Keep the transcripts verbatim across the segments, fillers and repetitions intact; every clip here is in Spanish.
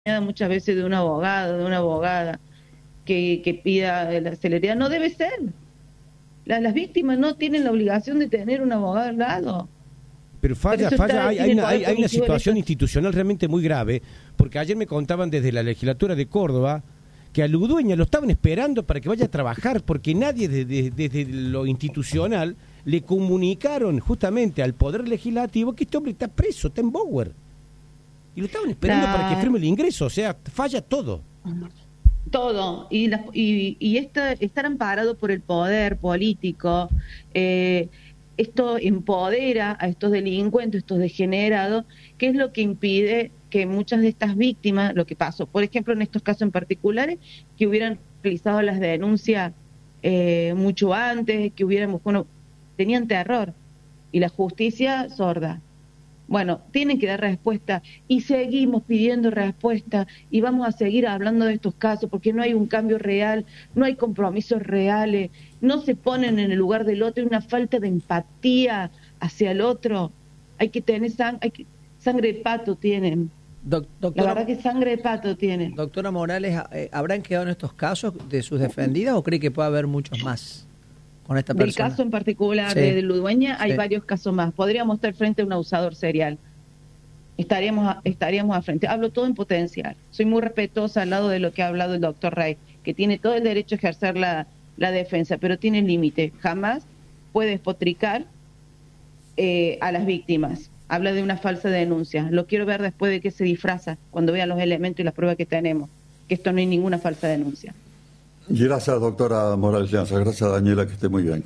muchas veces de un abogado, de una abogada que, que pida la celeridad. No debe ser. La- las víctimas no tienen la obligación de tener un abogado al lado. Pero Por falla, eso falla, está, hay, hay tiene el una, Poder hay, hay una Punitivo del situación Estado. institucional realmente muy grave, porque ayer me contaban desde la legislatura de Córdoba que a Ludueña lo estaban esperando para que vaya a trabajar, porque nadie desde, desde lo institucional le comunicaron justamente al Poder Legislativo que este hombre está preso, está en Bower. Y lo estaban esperando La- para que firme el ingreso, o sea, falla todo. Todo, y, la- y, y esta- estar amparado por el poder político, eh, esto empodera a estos delincuentes, estos degenerados, que es lo que impide que muchas de estas víctimas, lo que pasó, por ejemplo, en estos casos en particulares, que hubieran realizado las denuncias eh, mucho antes, que hubieran, bueno, tenían terror, y la justicia sorda. Bueno, tienen que dar respuesta y seguimos pidiendo respuesta y vamos a seguir hablando de estos casos porque no hay un cambio real, no hay compromisos reales, no se ponen en el lugar del otro, hay una falta de empatía hacia el otro. Hay que tener sang hay que, sangre de pato tienen. Doc- La doctora, verdad que sangre de pato tienen. doctora Morales, eh, ¿habrán quedado en estos casos de sus defendidas o cree que puede haber muchos más con esta Del persona? caso en particular Sí, de, de Ludueña hay sí. varios casos más. Podríamos estar frente a un abusador serial. Estaríamos a, estaríamos a frente. Hablo todo en potencial. Soy muy respetuosa al lado de lo que ha hablado el doctor Rey, que tiene todo el derecho a ejercer la, la defensa, pero tiene límite. Jamás puede despotricar eh, a las víctimas. Habla de una falsa denuncia. Lo quiero ver después de que se disfraza, cuando vea los elementos y las pruebas que tenemos, que esto no es ninguna falsa denuncia. Gracias, doctora Morales Leanza. Gracias, Daniela, que esté muy bien.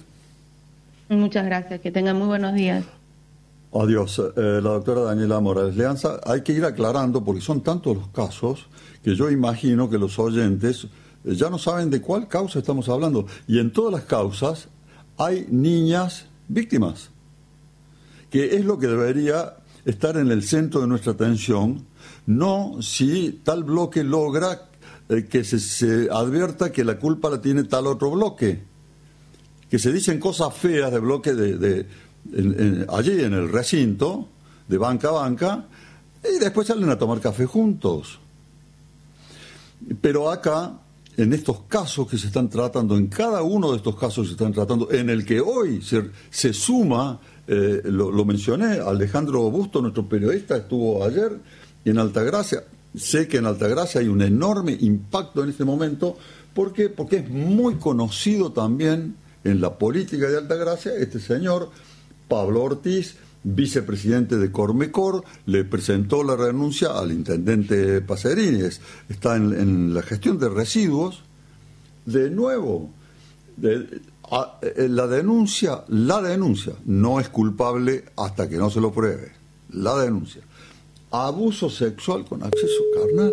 Muchas gracias. Que tengan muy buenos días. Adiós. Eh, la doctora Daniela Morales Leanza. Hay que ir aclarando, porque son tantos los casos, que yo imagino que los oyentes eh, ya no saben de cuál causa estamos hablando. Y en todas las causas hay niñas víctimas, que es lo que debería estar en el centro de nuestra atención, no si tal bloque logra eh, que se, se advierta que la culpa la tiene tal otro bloque, que se dicen cosas feas de bloque de, de en, en, allí en el recinto, de banca a banca, y después salen a tomar café juntos. Pero acá, en estos casos que se están tratando, en cada uno de estos casos que se están tratando, en el que hoy se, se suma, eh, lo, lo mencioné, Alejandro Busto, nuestro periodista, estuvo ayer en Altagracia. Sé que en Altagracia hay un enorme impacto en este momento, ¿por qué? Porque es muy conocido también en la política de Altagracia este señor, Pablo Ortiz, vicepresidente de Cormecor, le presentó la renuncia al intendente Pacerini. Está en, en la gestión de residuos. De nuevo, de, a, la denuncia, la denuncia no es culpable hasta que no se lo pruebe. La denuncia. Abuso sexual con acceso carnal.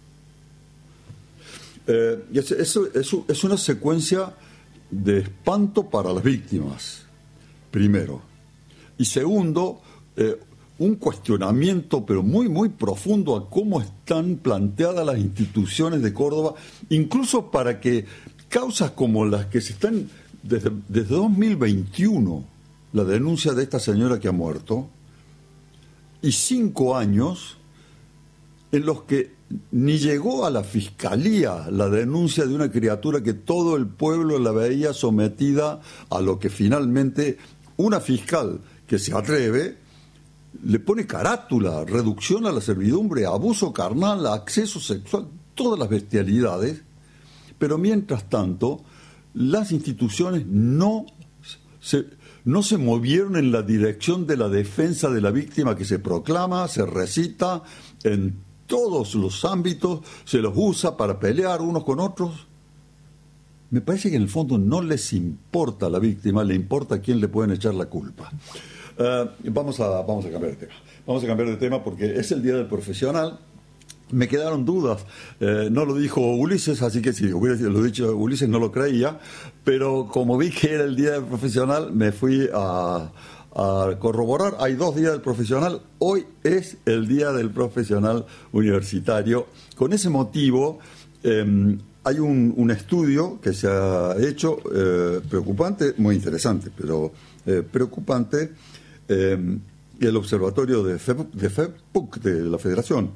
Eh, es, es, es, es una secuencia de espanto para las víctimas, primero. Y segundo, eh, un cuestionamiento, pero muy, muy profundo, a cómo están planteadas las instituciones de Córdoba, incluso para que causas como las que se están, desde, desde dos mil veintiuno, la denuncia de esta señora que ha muerto, y cinco años en los que ni llegó a la fiscalía la denuncia de una criatura que todo el pueblo la veía sometida a lo que finalmente una fiscal que se atreve le pone carátula, reducción a la servidumbre, abuso carnal, acceso sexual, todas las bestialidades, pero mientras tanto las instituciones no se, no se movieron en la dirección de la defensa de la víctima que se proclama, se recita en todos los ámbitos, se los usa para pelear unos con otros. Me parece que en el fondo no les importa a la víctima, le importa a quién le pueden echar la culpa. Uh, vamos a, vamos a cambiar de tema. Vamos a cambiar de tema porque es el Día del Profesional. Me quedaron dudas. Eh, no lo dijo Ulises, así que si hubiera lo dicho Ulises no lo creía. Pero como vi que era el Día del Profesional, me fui a, a corroborar. Hay dos días del profesional. Hoy es el Día del Profesional Universitario. Con ese motivo, eh, hay un, un estudio que se ha hecho eh, preocupante, muy interesante, pero eh, preocupante. Eh, el observatorio de FEPUC, de FEPUC, de la Federación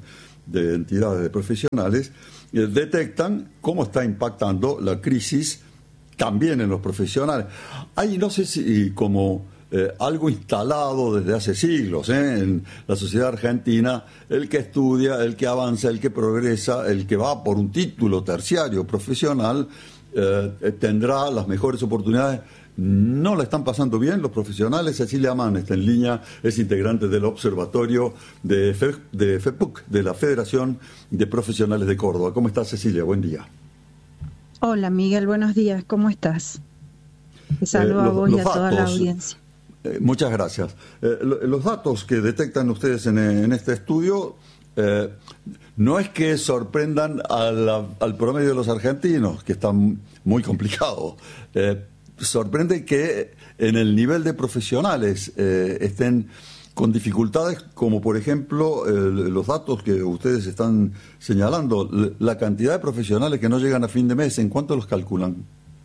de entidades de profesionales, eh, detectan cómo está impactando la crisis también en los profesionales. Hay, no sé si como eh, algo instalado desde hace siglos ¿eh? en la sociedad argentina, el que estudia, el que avanza, el que progresa, el que va por un título terciario profesional, eh, tendrá las mejores oportunidades. No la están pasando bien los profesionales. Cecilia Mann está en línea, es integrante del observatorio de, Fe, de FEPUC, de la Federación de Profesionales de Córdoba. ¿Cómo estás, Cecilia? Buen día. Hola, Miguel, buenos días. ¿Cómo estás? Te saludo eh, los, a vos y a datos, toda la audiencia. Eh, muchas gracias. Eh, lo, los datos que detectan ustedes en, en este estudio eh, no es que sorprendan a la, al promedio de los argentinos, que está muy complicado. Eh, sorprende que en el nivel de profesionales eh, estén con dificultades, como por ejemplo eh, los datos que ustedes están señalando, la cantidad de profesionales que no llegan a fin de mes. ¿En cuánto los calculan?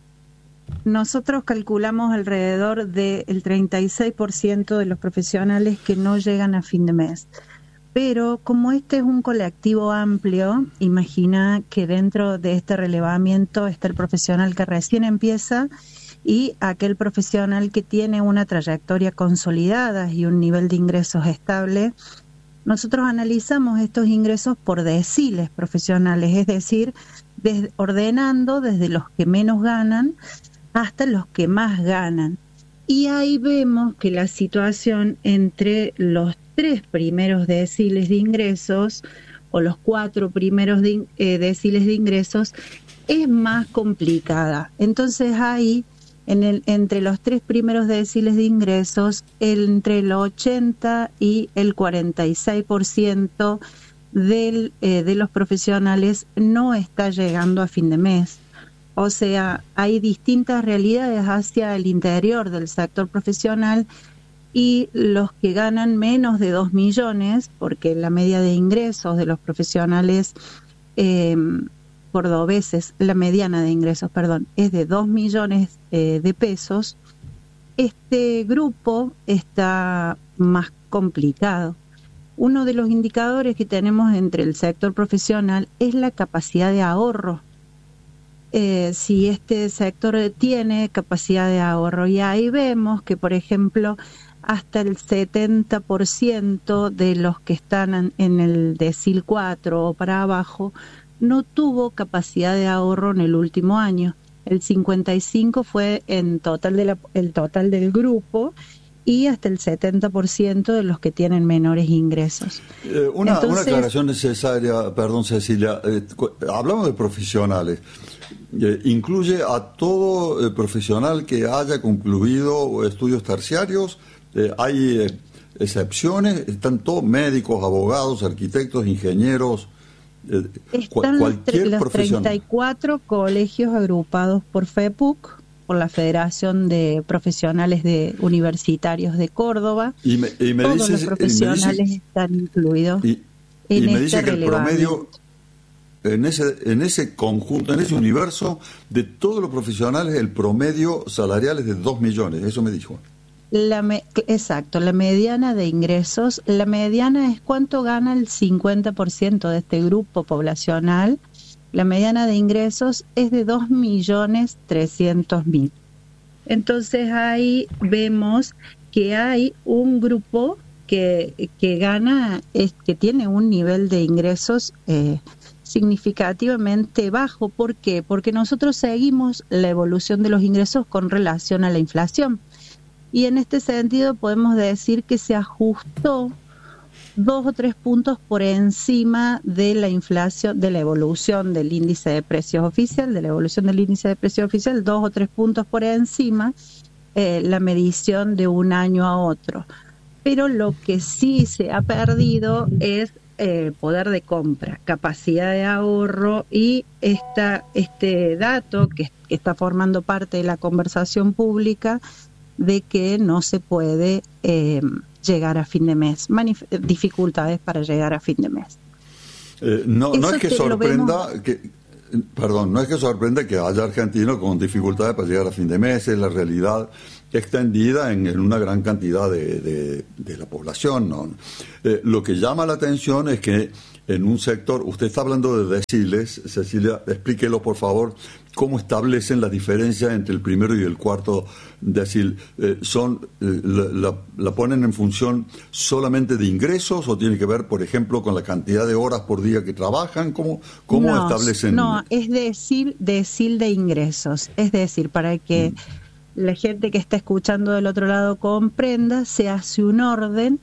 Nosotros calculamos alrededor del treinta y seis por ciento de los profesionales que no llegan a fin de mes. Pero como este es un colectivo amplio, imagina que dentro de este relevamiento está el profesional que recién empieza y aquel profesional que tiene una trayectoria consolidada y un nivel de ingresos estable. Nosotros analizamos estos ingresos por deciles profesionales, es decir, des, ordenando desde los que menos ganan hasta los que más ganan. Y ahí vemos que la situación entre los tres primeros deciles de ingresos o los cuatro primeros de, eh, deciles de ingresos es más complicada. Entonces ahí, en el, entre los tres primeros deciles de ingresos, el, entre el ochenta y el cuarenta y seis por ciento del, eh, de los profesionales no está llegando a fin de mes. O sea, hay distintas realidades hacia el interior del sector profesional y los que ganan menos de dos millones, porque la media de ingresos de los profesionales eh, cordobeses, la mediana de ingresos, perdón, es de dos millones eh, de pesos, este grupo está más complicado. Uno de los indicadores que tenemos entre el sector profesional es la capacidad de ahorro. Eh, si este sector tiene capacidad de ahorro, y ahí vemos que, por ejemplo, hasta el setenta por ciento de los que están en el decil cuatro o para abajo no tuvo capacidad de ahorro en el último año. El cincuenta y cinco por ciento fue en total de la, el total del grupo, y hasta el setenta por ciento de los que tienen menores ingresos. Eh, una, Entonces, una aclaración necesaria, perdón, Cecilia, eh, hablamos de profesionales. Eh, ¿Incluye a todo eh, profesional que haya concluido estudios terciarios? Eh, ¿Hay eh, excepciones? ¿Están todos médicos, abogados, arquitectos, ingenieros? Eh, Están cualquier los profesional. treinta y cuatro colegios agrupados por FEPUC, por la Federación de Profesionales de Universitarios de Córdoba. Y me, y me Todos dice, los profesionales y me dice, están incluidos y, en y me este dice que el promedio, en ese, en ese conjunto, en ese universo, de todos los profesionales, el promedio salarial es de dos millones, eso me dijo. La me, exacto, la mediana de ingresos, la mediana es cuánto gana el cincuenta por ciento de este grupo poblacional. La mediana de ingresos es de dos millones trescientos mil. Entonces ahí vemos que hay un grupo que, que gana, es, que tiene un nivel de ingresos eh, significativamente bajo. ¿Por qué? Porque nosotros seguimos la evolución de los ingresos con relación a la inflación. Y en este sentido podemos decir que se ajustó dos o tres puntos por encima de la inflación, de la evolución del índice de precios oficial, de la evolución del índice de precios oficial, dos o tres puntos por encima eh, la medición de un año a otro. Pero lo que sí se ha perdido es eh, poder de compra, capacidad de ahorro, y esta, este dato que, que está formando parte de la conversación pública de que no se puede eh, llegar a fin de mes, Manif- dificultades para llegar a fin de mes. Eh, no, no es que sorprenda que, perdón, no es que sorprenda que haya argentinos con dificultades para llegar a fin de mes, es la realidad extendida en, en una gran cantidad de, de, de la población, ¿no? Eh, lo que llama la atención es que en un sector, usted está hablando de deciles, Cecilia, explíquelo por favor, cómo establecen la diferencia entre el primero y el cuarto decil. Eh, son eh, la, la, ¿La ponen en función solamente de ingresos o tiene que ver, por ejemplo, con la cantidad de horas por día que trabajan? ¿Cómo, cómo no, establecen? No, es decil, decil de ingresos, es decir, para que mm. la gente que está escuchando del otro lado comprenda, se hace un orden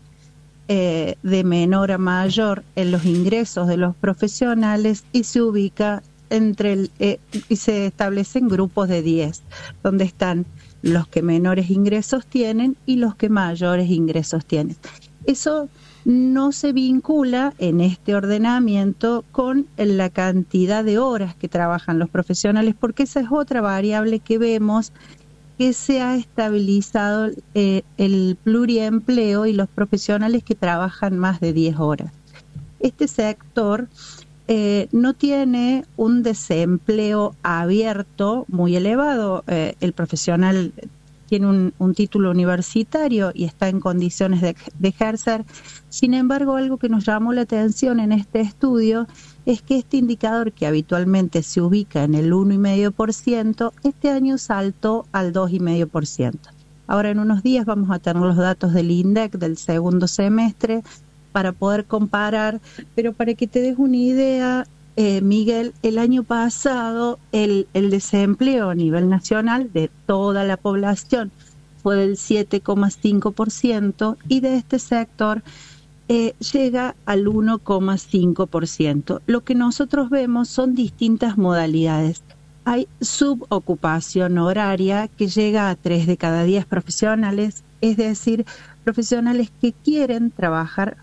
Eh, de menor a mayor en los ingresos de los profesionales y se ubica entre el, eh, y se establecen grupos de diez, donde están los que menores ingresos tienen y los que mayores ingresos tienen. Eso no se vincula en este ordenamiento con la cantidad de horas que trabajan los profesionales, porque esa es otra variable que vemos, que se ha estabilizado eh, el pluriempleo y los profesionales que trabajan más de diez horas. Este sector eh, no tiene un desempleo abierto muy elevado. Eh, el profesional tiene un, un título universitario y está en condiciones de, de ejercer. Sin embargo, algo que nos llamó la atención en este estudio es que este indicador, que habitualmente se ubica en el uno coma cinco por ciento, este año saltó al dos coma cinco por ciento. Ahora en unos días vamos a tener los datos del INDEC del segundo semestre para poder comparar, pero para que te des una idea, eh, Miguel, el año pasado el, el desempleo a nivel nacional de toda la población fue del siete coma cinco por ciento y de este sector Eh, llega al uno coma cinco por ciento. Lo que nosotros vemos son distintas modalidades. Hay subocupación horaria que llega a tres de cada diez profesionales, es decir, profesionales que quieren trabajar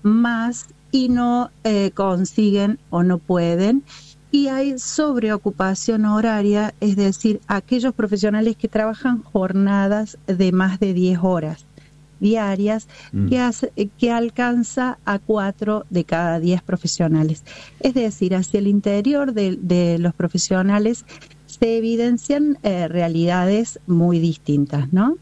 más y no eh, consiguen o no pueden. Y hay sobreocupación horaria, es decir, aquellos profesionales que trabajan jornadas de más de diez horas diarias, mm. que, hace, que alcanza a cuatro de cada diez profesionales. Es decir, hacia el interior de, de los profesionales se evidencian eh, realidades muy distintas, ¿no?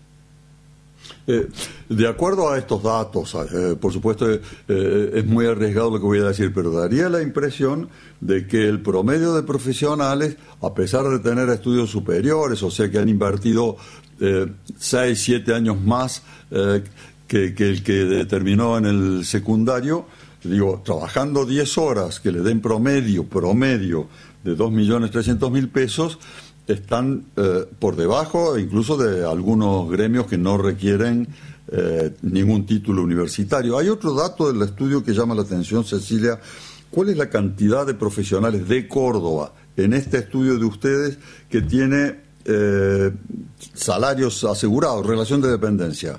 Eh, de acuerdo a estos datos, eh, por supuesto eh, es muy arriesgado lo que voy a decir, pero daría la impresión de que el promedio de profesionales, a pesar de tener estudios superiores, o sea que han invertido eh, seis, siete años más eh, que, que el que terminó en el secundario, digo, trabajando diez horas que le den promedio, promedio de dos millones trescientos mil pesos, están eh, por debajo incluso de algunos gremios que no requieren eh, ningún título universitario. Hay otro dato del estudio que llama la atención, Cecilia. ¿Cuál es la cantidad de profesionales de Córdoba en este estudio de ustedes que tiene eh, salarios asegurados, relación de dependencia?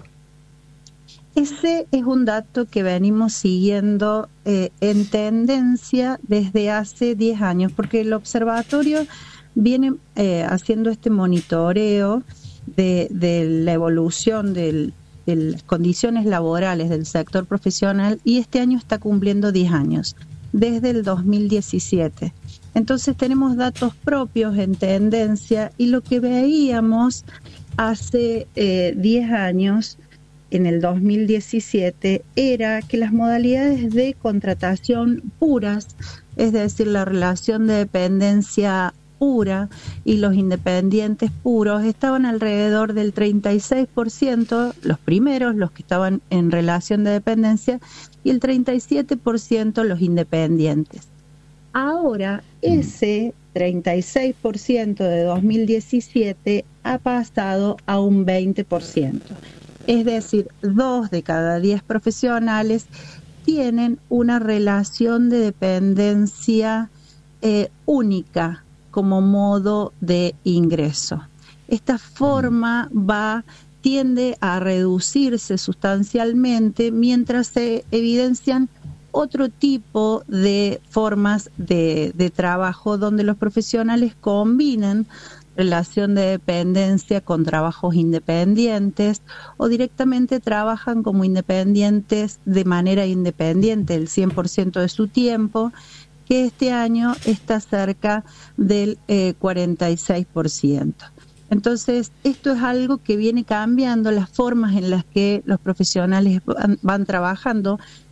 Ese es un dato que venimos siguiendo eh, en tendencia desde hace diez años, porque el observatorio viene eh, haciendo este monitoreo de, de la evolución del, de las condiciones laborales del sector profesional y este año está cumpliendo diez años, desde el dos mil diecisiete. Entonces tenemos datos propios en tendencia y lo que veíamos hace eh, diez años, en el dos mil diecisiete, era que las modalidades de contratación puras, es decir, la relación de dependencia pura y los independientes puros, estaban alrededor del treinta y seis por ciento, los primeros, los que estaban en relación de dependencia, y el treinta y siete por ciento los independientes. Ahora, ese treinta y seis por ciento de dos mil diecisiete ha pasado a un veinte por ciento. Es decir, dos de cada diez profesionales tienen una relación de dependencia eh, única como modo de ingreso. Esta forma va, tiende a reducirse sustancialmente mientras se evidencian otro tipo de formas de, de trabajo donde los profesionales combinan relación de dependencia con trabajos independientes o directamente trabajan como independientes de manera independiente el cien por ciento de su tiempo, que este año está cerca del eh, cuarenta y seis por ciento. Entonces, esto es algo que viene cambiando las formas en las que los profesionales van, van trabajando,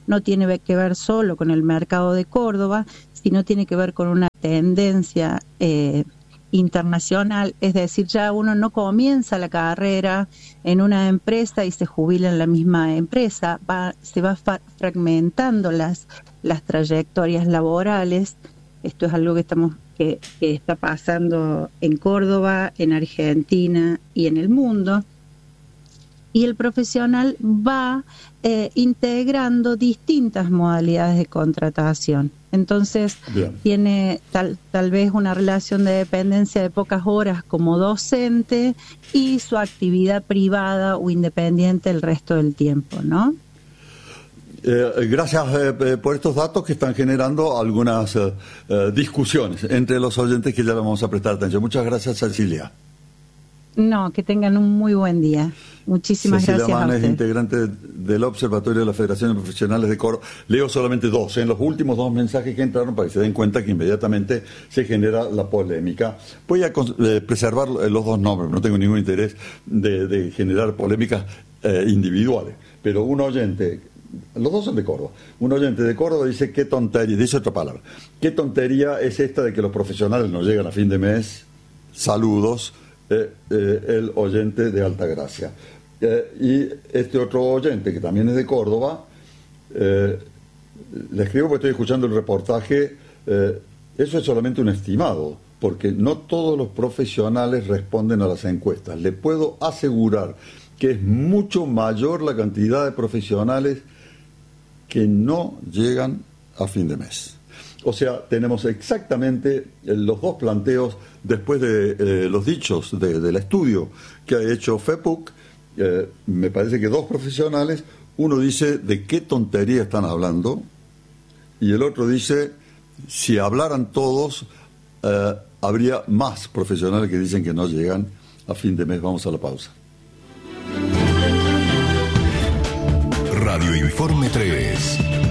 no tiene que ver solo con el mercado de Córdoba, sino tiene que ver con una tendencia eh, internacional, es decir, ya uno no comienza la carrera en una empresa y se jubila en la misma empresa, va, se va fa- fragmentando las, las trayectorias laborales. Esto es algo que estamos que, que está pasando en Córdoba, en Argentina y en el mundo. Y el profesional va eh, integrando distintas modalidades de contratación. Entonces, Bien. tiene tal, tal vez una relación de dependencia de pocas horas como docente y su actividad privada o independiente el resto del tiempo, ¿no? Eh, gracias eh, por estos datos que están generando algunas eh, eh, discusiones entre los oyentes que ya le vamos a prestar atención. Muchas gracias, Cecilia. No, que tengan un muy buen día. Muchísimas Cecilia gracias Mann a es integrante del Observatorio de la Federación de Profesionales de Córdoba. Leo solamente dos, en los últimos dos mensajes que entraron para que se den cuenta que inmediatamente se genera la polémica. Voy a eh, preservar los dos nombres, no tengo ningún interés de, de generar polémicas eh, individuales, pero un oyente, los dos son de Córdoba, un oyente de Córdoba dice qué tontería, dice otra palabra, qué tontería es esta de que los profesionales no llegan a fin de mes, saludos. Eh, eh, el oyente de Altagracia. Eh, y este otro oyente, que también es de Córdoba, eh, le escribo porque estoy escuchando el reportaje, eh, eso es solamente un estimado, porque no todos los profesionales responden a las encuestas. Le puedo asegurar que es mucho mayor la cantidad de profesionales que no llegan a fin de mes. O sea, tenemos exactamente los dos planteos después de eh, los dichos de, del estudio que ha hecho FEPUC. Eh, me parece que dos profesionales, uno dice de qué tontería están hablando y el otro dice si hablaran todos eh, habría más profesionales que dicen que no llegan a fin de mes. Vamos a la pausa. Radio Informe tres.